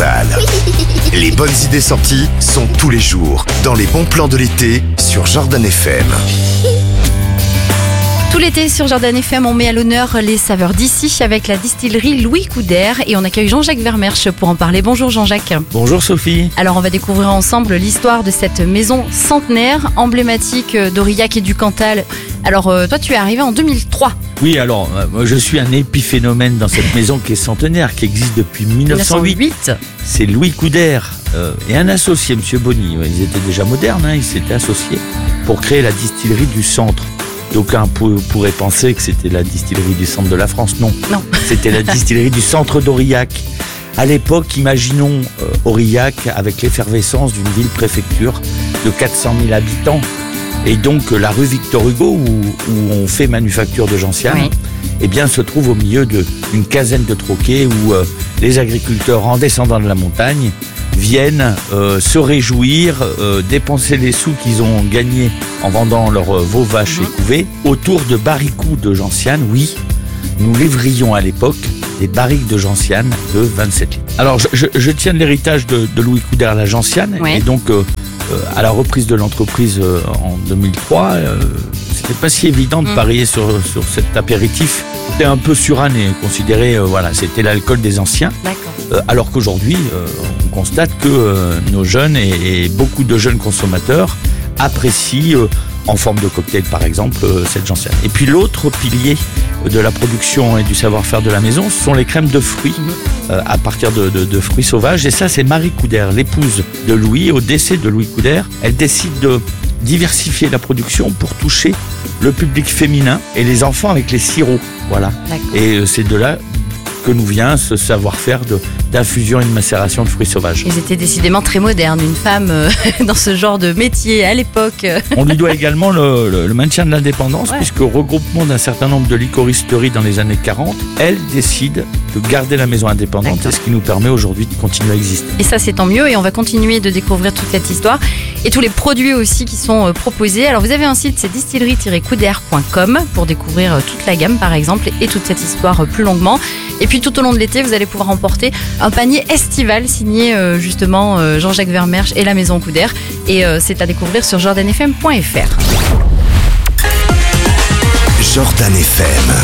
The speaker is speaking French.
Cantal. Les bonnes idées sorties sont tous les jours dans les bons plans de l'été sur Jordan FM. Tout l'été sur Jordan FM, on met à l'honneur les saveurs d'ici avec la distillerie Louis Couder et on accueille Jean-Jacques Vermersch pour en parler. Bonjour Jean-Jacques. Bonjour Sophie. Alors on va découvrir ensemble l'histoire de cette maison centenaire, emblématique d'Aurillac et du Cantal. Alors toi tu es arrivé en 2003. Oui, alors moi je suis un épiphénomène dans cette maison qui est centenaire, qui existe depuis 1908. C'est Louis Couder et un associé, Monsieur Bonny. Ils étaient déjà modernes, ils s'étaient associés pour créer la distillerie du centre. D'aucuns pourraient penser que c'était la distillerie du centre de la France. Non. C'était la distillerie du centre d'Aurillac. À l'époque, imaginons Aurillac avec l'effervescence d'une ville-préfecture de 400 000 habitants. Et donc la rue Victor Hugo, où on fait manufacture de gentiane, eh bien, se trouve au milieu d'une quinzaine de troquets où les agriculteurs, en descendant de la montagne, viennent se réjouir, dépenser les sous qu'ils ont gagnés en vendant leurs veaux, vaches et couvées autour de barriques de gentiane. Oui, nous livrions à l'époque des barriques de gentiane de 27 litres. Alors je tiens de l'héritage de Louis Couder la gentiane, et donc à la reprise de l'entreprise en 2003, c'était pas si évident de parier sur cet apéritif. C'était un peu suranné, considéré, c'était l'alcool des anciens. Alors qu'aujourd'hui, on constate que nos jeunes et beaucoup de jeunes consommateurs apprécient, en forme de cocktail par exemple, cette gentiane. Et puis l'autre pilier de la production et du savoir-faire de la maison, ce sont les crèmes de fruits, à partir de fruits sauvages. Et ça, c'est Marie Couder, l'épouse de Louis. Au décès de Louis Couder, elle décide de diversifier la production pour toucher le public féminin et les enfants avec les sirops. Voilà. Et c'est de là que nous vient ce savoir-faire d'infusion et de macération de fruits sauvages. Ils étaient décidément très modernes, une femme dans ce genre de métier à l'époque. On lui doit également le maintien de l'indépendance, puisque au regroupement d'un certain nombre de licoristeries dans les années 40, elle décide de garder la maison indépendante, et ce qui nous permet aujourd'hui de continuer à exister. Et ça, c'est tant mieux, et on va continuer de découvrir toute cette histoire et tous les produits aussi qui sont proposés. Alors vous avez un site, c'est distillerie-couder.com pour découvrir toute la gamme par exemple et toute cette histoire plus longuement. Et puis tout au long de l'été, vous allez pouvoir emporter un panier estival signé justement Jean-Jacques Vermersch et la maison Couder. Et c'est à découvrir sur jordanfm.fr. Jordan FM.